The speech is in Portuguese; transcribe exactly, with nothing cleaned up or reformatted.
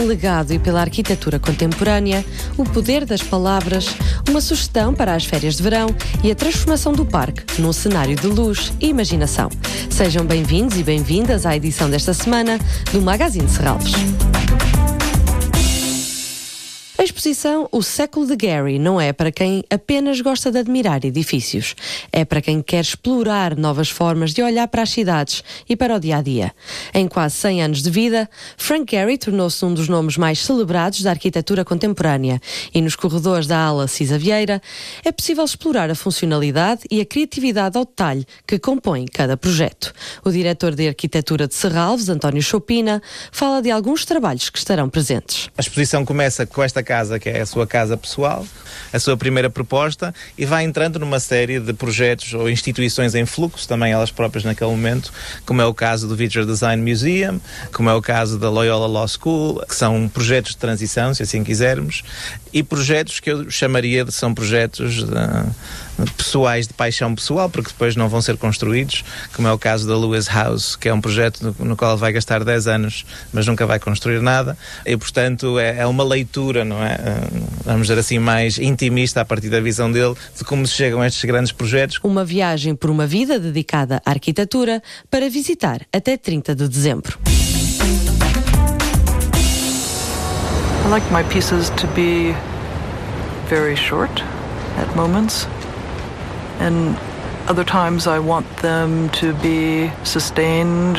legado e pela arquitetura contemporânea, o poder das palavras, uma sugestão para as férias de verão e a transformação do parque num cenário de luz e imaginação. Sejam bem-vindos e bem-vindas à edição desta semana do Magazine Serralves. A exposição O Século de Gary não é para quem apenas gosta de admirar edifícios. É para quem quer explorar novas formas de olhar para as cidades e para o dia-a-dia. Em quase cem anos de vida, Frank Gehry tornou-se um dos nomes mais celebrados da arquitetura contemporânea e nos corredores da ala Cisa Vieira é possível explorar a funcionalidade e a criatividade ao detalhe que compõem cada projeto. O diretor de arquitetura de Serralves, António Chopina, fala de alguns trabalhos que estarão presentes. A exposição começa com esta casa, que é a sua casa pessoal, a sua primeira proposta, e vai entrando numa série de projetos ou instituições em fluxo, também elas próprias naquele momento, como é o caso do Visual Design Museum, como é o caso da Loyola Law School, que são projetos de transição, se assim quisermos, e projetos que eu chamaria de são projetos de, de pessoais, de paixão pessoal, porque depois não vão ser construídos, como é o caso da Lewis House, que é um projeto no, no qual vai gastar dez anos, mas nunca vai construir nada, e portanto é, é uma leitura, não é? Vamos dizer assim, mais intimista a partir da visão dele, de como se chegam a estes grandes projetos. Uma viagem por uma vida dedicada à arquitetura para visitar até trinta de dezembro. I like my pieces to be very short at moments, and other times I want them to be sustained